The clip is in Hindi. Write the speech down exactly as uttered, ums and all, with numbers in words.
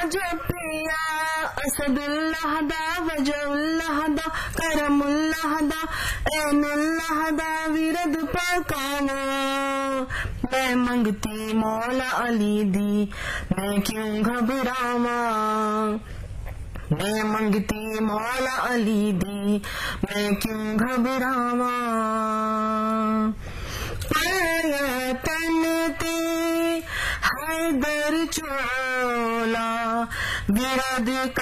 जपिया असदुल्लाह दा वजहुल्लाह दा करमुल्लाह दा ऐनुल्लाह दा विरद पकावा। मैं मंगती मौला अली दी मैं क्यों घबरावा, मैं मंगती मौला अली दी मैं क्यों घबरावा। पाया तन ते हैदर चोला विरद